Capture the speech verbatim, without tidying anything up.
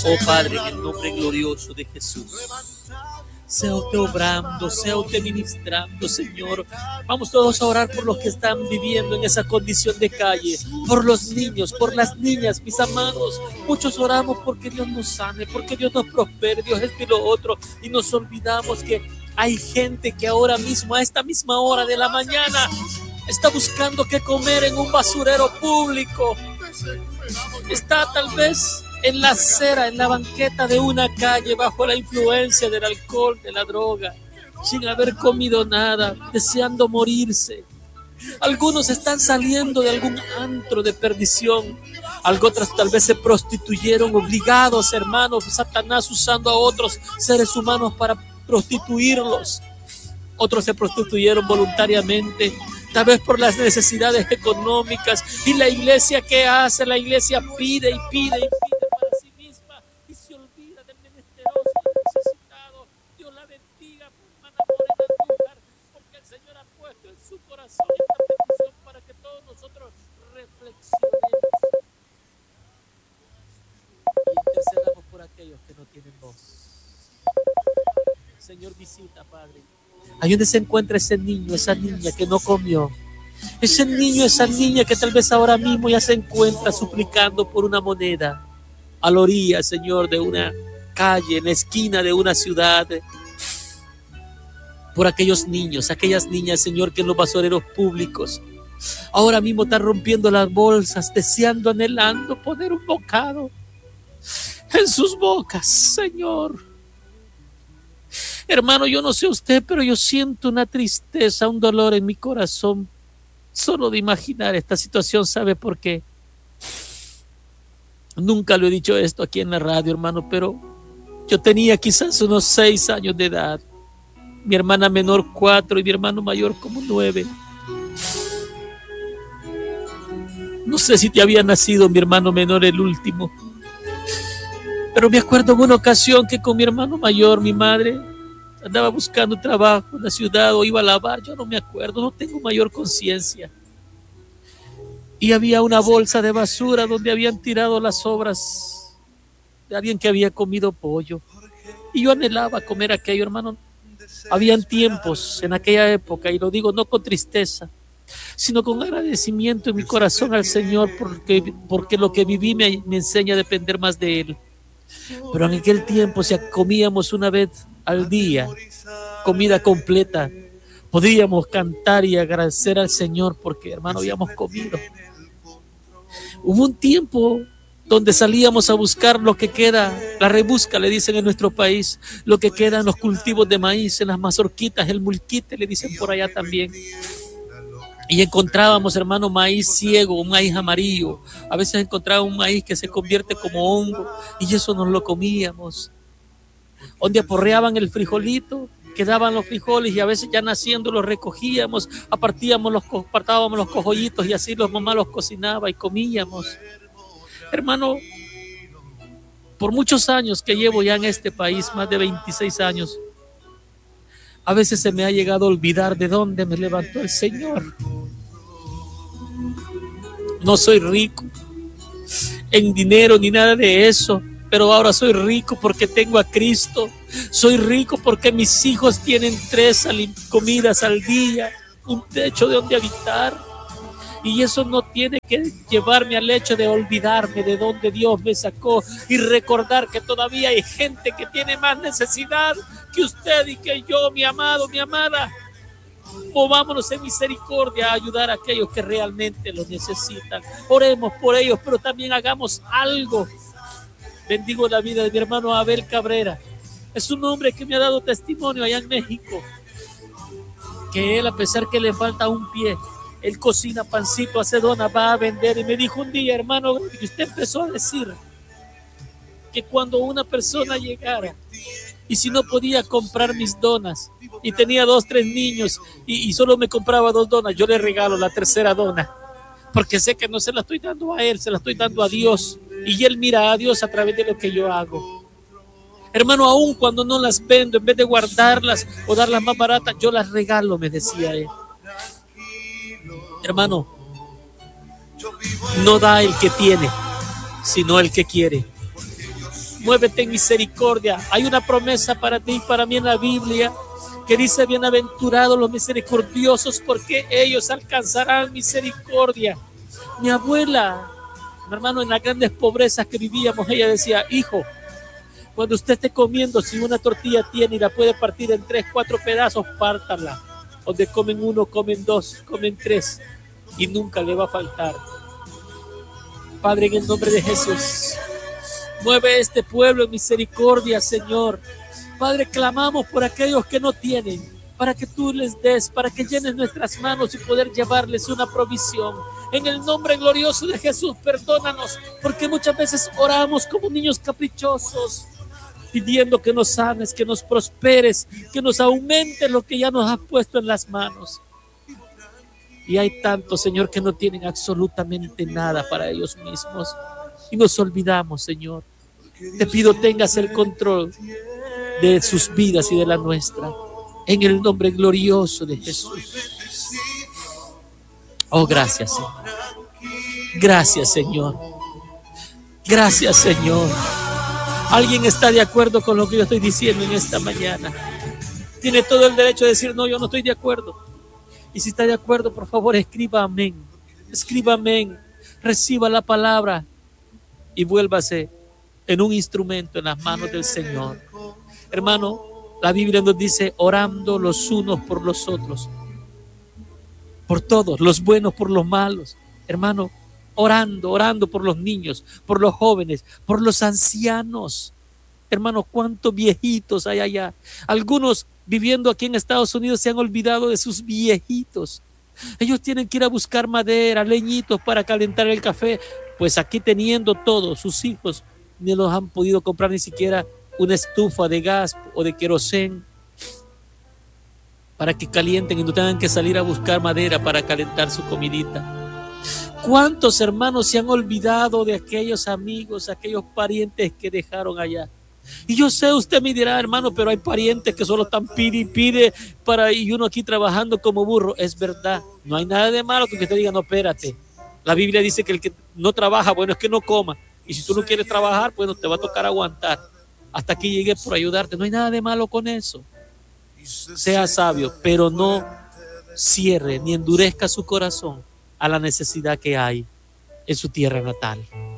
Oh Padre, en el nombre glorioso de Jesús, sea usted obrando, sea usted ministrando, Señor. Vamos todos a orar por los que están viviendo en esa condición de calle, por los niños, por las niñas, mis amados. Muchos oramos porque Dios nos sane, porque Dios nos prospere, Dios esto y lo otro, y nos olvidamos que hay gente que ahora mismo, a esta misma hora de la mañana, está buscando qué comer en un basurero público. Está tal vez en la acera, en la banqueta de una calle, bajo la influencia del alcohol, de la droga, sin haber comido nada, deseando morirse. Algunos están saliendo de algún antro de perdición. Otros tal vez se prostituyeron obligados, hermanos, Satanás usando a otros seres humanos para prostituirlos. Otros se prostituyeron voluntariamente, tal vez por las necesidades económicas. Y la iglesia, ¿qué hace? La iglesia pide y pide y pide para sí misma y se olvida del menesteroso, del necesitado. Dios la bendiga, hermana Morena Andújar, porque el Señor ha puesto en su corazón esta petición para que todos nosotros reflexionemos y intercedamos por aquellos que no tienen voz. Señor, visita, Padre. Ahí donde se encuentra ese niño, esa niña que no comió. Ese niño, esa niña que tal vez ahora mismo ya se encuentra suplicando por una moneda a la orilla, Señor, de una calle, en la esquina de una ciudad. Por aquellos niños, aquellas niñas, Señor, que en los basureros públicos ahora mismo están rompiendo las bolsas, deseando, anhelando poner un bocado en sus bocas, Señor. Hermano, yo no sé usted, pero yo siento una tristeza, un dolor en mi corazón solo de imaginar esta situación. ¿Sabe por qué? Nunca lo he dicho esto aquí en la radio, hermano, pero yo tenía quizás unos seis años de edad. Mi hermana menor cuatro y mi hermano mayor como nueve. No sé si te había nacido mi hermano menor, el último. Pero me acuerdo en una ocasión que con mi hermano mayor, mi madre andaba buscando trabajo en la ciudad o iba a lavar, yo no me acuerdo, no tengo mayor conciencia. Y había una bolsa de basura donde habían tirado las sobras de alguien que había comido pollo. Y yo anhelaba comer aquello, hermano. Habían tiempos en aquella época, y lo digo no con tristeza, sino con agradecimiento en mi corazón al Señor, porque, porque lo que viví me, me enseña a depender más de Él. Pero en aquel tiempo, si comíamos una vez al día, comida completa, podíamos cantar y agradecer al Señor porque, hermano, habíamos comido. Hubo un tiempo donde salíamos a buscar lo que queda, la rebusca, le dicen en nuestro país, lo que queda en los cultivos de maíz, en las mazorquitas, el mulquite, le dicen por allá también. Y encontrábamos, hermano, maíz ciego, un maíz amarillo. A veces encontrábamos un maíz que se convierte como hongo y eso nos lo comíamos. Donde aporreaban el frijolito, quedaban los frijoles y a veces ya naciendo los recogíamos, apartíamos los, apartábamos los cojollitos y así los mamás los cocinaba y comíamos. Hermano, por muchos años que llevo ya en este país, más de veintiséis años, a veces se me ha llegado a olvidar de dónde me levantó el Señor. No soy rico en dinero ni nada de eso, pero ahora soy rico porque tengo a Cristo. Soy rico porque mis hijos tienen tres comidas al día, un techo de donde habitar. Y eso no tiene que llevarme al hecho de olvidarme de dónde Dios me sacó y recordar que todavía hay gente que tiene más necesidad que usted y que yo, mi amado, mi amada. Movámonos en misericordia a ayudar a aquellos que realmente lo necesitan. Oremos por ellos, pero también hagamos algo. Bendigo la vida de mi hermano Abel Cabrera. Es un hombre que me ha dado testimonio allá en México, que él, a pesar que le falta un pie, él cocina pancito, hace donas, va a vender. Y me dijo un día, hermano, que usted empezó a decir que cuando una persona llegara y si no podía comprar mis donas y tenía dos, tres niños y, y solo me compraba dos donas, yo le regalo la tercera dona, porque sé que no se la estoy dando a él, se la estoy dando a Dios, y él mira a Dios a través de lo que yo hago. Hermano, aún cuando no las vendo, en vez de guardarlas o darlas más baratas, yo las regalo, me decía él. Hermano, no da el que tiene, sino el que quiere. Muévete en misericordia. Hay una promesa para ti y para mí en la Biblia que dice: bienaventurados los misericordiosos, porque ellos alcanzarán misericordia. Mi abuela, mi hermano, en las grandes pobrezas que vivíamos, ella decía: hijo, cuando usted esté comiendo, si una tortilla tiene y la puede partir en tres, cuatro pedazos, pártala. Donde comen uno, comen dos, comen tres, y nunca le va a faltar. Padre, en el nombre de Jesús, mueve este pueblo en misericordia, Señor. Padre, clamamos por aquellos que no tienen, para que tú les des, para que llenes nuestras manos y poder llevarles una provisión. En el nombre glorioso de Jesús, perdónanos, porque muchas veces oramos como niños caprichosos, pidiendo que nos sanes, que nos prosperes, que nos aumentes lo que ya nos has puesto en las manos. Y hay tantos, Señor, que no tienen absolutamente nada para ellos mismos. Y nos olvidamos, Señor. Te pido tengas el control de sus vidas y de la nuestra. En el nombre glorioso de Jesús. Oh, gracias, Señor. Gracias, Señor. Gracias, Señor. ¿Alguien está de acuerdo con lo que yo estoy diciendo en esta mañana? Tiene todo el derecho de decir: no, yo no estoy de acuerdo. Y si está de acuerdo, por favor, escriba amén. Escriba amén. Reciba la palabra y vuélvase en un instrumento en las manos del Señor. Hermano, la Biblia nos dice: orando los unos por los otros, por todos, los buenos por los malos. Hermano, orando, orando por los niños, por los jóvenes, por los ancianos. Hermano, cuántos viejitos hay allá. Algunos viviendo aquí en Estados Unidos se han olvidado de sus viejitos. Ellos tienen que ir a buscar madera, leñitos para calentar el café. Pues aquí, teniendo todo, sus hijos no los han podido comprar ni siquiera una estufa de gas o de querosén para que calienten y no tengan que salir a buscar madera para calentar su comidita. ¿Cuántos hermanos se han olvidado de aquellos amigos, aquellos parientes que dejaron allá? Y yo sé, usted me dirá: hermano, pero hay parientes que solo están pide y pide para, y uno aquí trabajando como burro. Es verdad, no hay nada de malo que usted diga: no, espérate. La Biblia dice que el que no trabaja, bueno, es que no coma. Y si tú no quieres trabajar, bueno, te va a tocar aguantar. Hasta aquí llegué por ayudarte. No hay nada de malo con eso. Sea sabio, pero no cierre ni endurezca su corazón a la necesidad que hay en su tierra natal.